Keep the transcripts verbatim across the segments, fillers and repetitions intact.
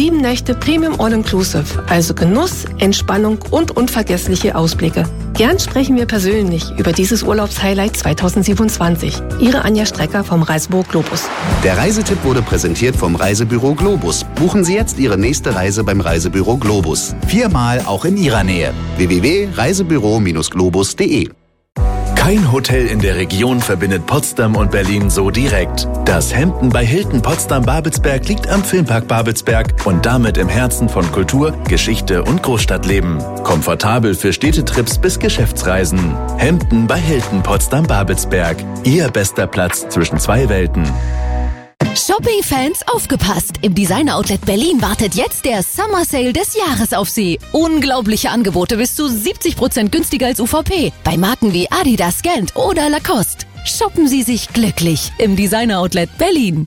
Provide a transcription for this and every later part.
Sieben Nächte Premium All-Inclusive, also Genuss, Entspannung und unvergessliche Ausblicke. Gern sprechen wir persönlich über dieses Urlaubshighlight zweitausendsiebenundzwanzig. Ihre Anja Strecker vom Reisebüro Globus. Der Reisetipp wurde präsentiert vom Reisebüro Globus. Buchen Sie jetzt Ihre nächste Reise beim Reisebüro Globus. Viermal auch in Ihrer Nähe. w w w punkt reisebüro globus punkt de. Kein Hotel in der Region verbindet Potsdam und Berlin so direkt. Das Hampton bei Hilton Potsdam-Babelsberg liegt am Filmpark Babelsberg und damit im Herzen von Kultur, Geschichte und Großstadtleben. Komfortabel für Städtetrips bis Geschäftsreisen. Hampton bei Hilton Potsdam-Babelsberg. Ihr bester Platz zwischen zwei Welten. Shopping-Fans, aufgepasst! Im Designer-Outlet Berlin wartet jetzt der Summer Sale des Jahres auf Sie. Unglaubliche Angebote bis zu siebzig Prozent günstiger als U V P. Bei Marken wie Adidas, Gant oder Lacoste. Shoppen Sie sich glücklich im Designer-Outlet Berlin.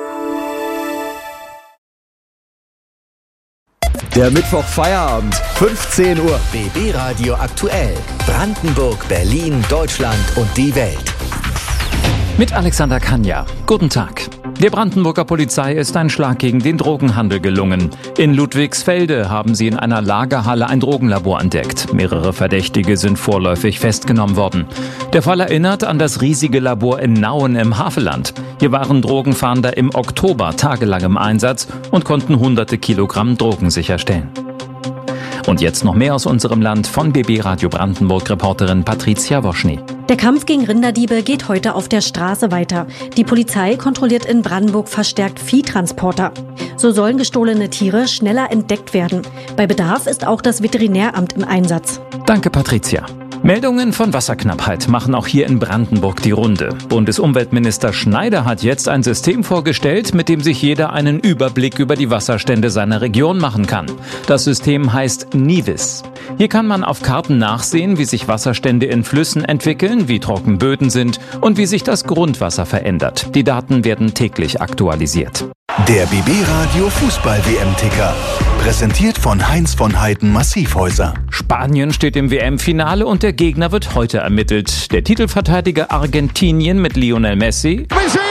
Der Mittwoch Feierabend, fünfzehn Uhr. B B Radio aktuell. Brandenburg, Berlin, Deutschland und die Welt. Mit Alexander Kanja. Guten Tag. Der Brandenburger Polizei ist ein Schlag gegen den Drogenhandel gelungen. In Ludwigsfelde haben sie in einer Lagerhalle ein Drogenlabor entdeckt. Mehrere Verdächtige sind vorläufig festgenommen worden. Der Fall erinnert an das riesige Labor in Nauen im Havelland. Hier waren Drogenfahnder im Oktober tagelang im Einsatz und konnten hunderte Kilogramm Drogen sicherstellen. Und jetzt noch mehr aus unserem Land von B B Radio Brandenburg-Reporterin Patricia Woschny. Der Kampf gegen Rinderdiebe geht heute auf der Straße weiter. Die Polizei kontrolliert in Brandenburg verstärkt Viehtransporter. So sollen gestohlene Tiere schneller entdeckt werden. Bei Bedarf ist auch das Veterinäramt im Einsatz. Danke, Patricia. Meldungen von Wasserknappheit machen auch hier in Brandenburg die Runde. Bundesumweltminister Schneider hat jetzt ein System vorgestellt, mit dem sich jeder einen Überblick über die Wasserstände seiner Region machen kann. Das System heißt Nivis. Hier kann man auf Karten nachsehen, wie sich Wasserstände in Flüssen entwickeln, wie trocken Böden sind und wie sich das Grundwasser verändert. Die Daten werden täglich aktualisiert. Der B B Radio Fußball-W M-Ticker. Präsentiert von Heinz von Heiden Massivhäuser. Spanien steht im W M-Finale und der Gegner wird heute ermittelt. Der Titelverteidiger Argentinien mit Lionel Messi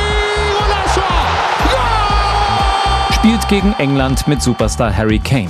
spielt gegen England mit Superstar Harry Kane.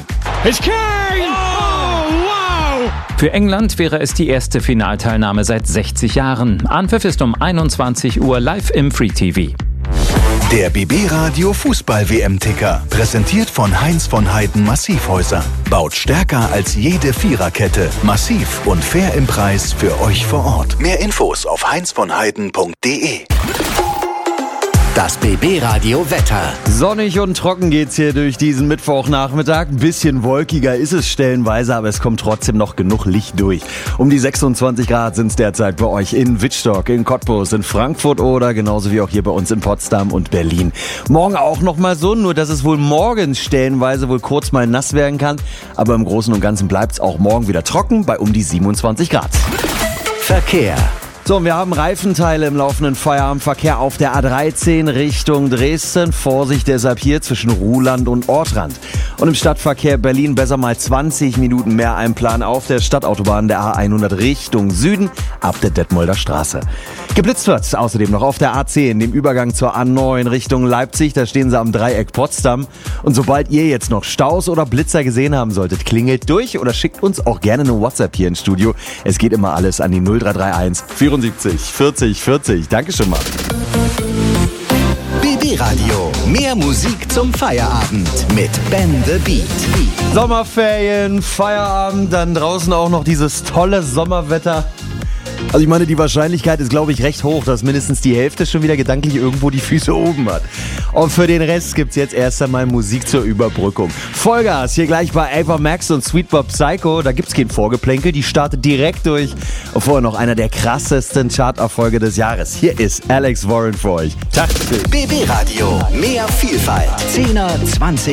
Für England wäre es die erste Finalteilnahme seit sechzig Jahren. Anpfiff ist um einundzwanzig Uhr live im Free T V. Der B B Radio Fußball-W M-Ticker. Präsentiert von Heinz von Heiden Massivhäuser. Baut stärker als jede Viererkette. Massiv und fair im Preis für euch vor Ort. Mehr Infos auf heinz von heiden punkt de. Das B B Radio Wetter. Sonnig und trocken geht's hier durch diesen Mittwochnachmittag. Ein bisschen wolkiger ist es stellenweise, aber es kommt trotzdem noch genug Licht durch. Um die sechsundzwanzig Grad sind's derzeit bei euch in Wittstock, in Cottbus, in Frankfurt oder genauso wie auch hier bei uns in Potsdam und Berlin. Morgen auch noch mal so, nur dass es wohl morgens stellenweise wohl kurz mal nass werden kann. Aber im Großen und Ganzen bleibt's auch morgen wieder trocken bei um die siebenundzwanzig Grad. Verkehr. So, und wir haben Reifenteile im laufenden Feierabendverkehr auf der A dreizehn Richtung Dresden. Vorsicht deshalb hier zwischen Ruhland und Ortrand. Und im Stadtverkehr Berlin besser mal zwanzig Minuten mehr einplanen auf der Stadtautobahn der A hundert Richtung Süden ab der Detmolder Straße. Geblitzt wird außerdem noch auf der A zehn, dem Übergang zur A neun Richtung Leipzig. Da stehen sie am Dreieck Potsdam. Und sobald ihr jetzt noch Staus oder Blitzer gesehen haben solltet, klingelt durch oder schickt uns auch gerne eine WhatsApp hier ins Studio. Es geht immer alles an die null drei drei eins vierundsiebzig vierzig vierzig. Dankeschön, Mann. B B Radio. Mehr Musik zum Feierabend mit Ben the Beat. Sommerferien, Feierabend, dann draußen auch noch dieses tolle Sommerwetter. Also ich meine, die Wahrscheinlichkeit ist, glaube ich, recht hoch, dass mindestens die Hälfte schon wieder gedanklich irgendwo die Füße oben hat. Und für den Rest gibt's jetzt erst einmal Musik zur Überbrückung. Vollgas, hier gleich bei Ava Max und Sweet Bob Psycho. Da gibt's kein Vorgeplänkel, die startet direkt durch. Und vorher noch einer der krassesten Charterfolge des Jahres. Hier ist Alex Warren für euch. Tag. B B Radio, mehr Vielfalt. zehner, zwanziger